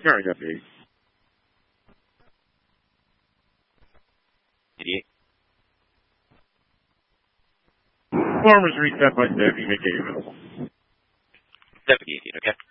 Sorry, Deputy. 88. Form was reset by Deputy McDavid. Deputy 88, okay.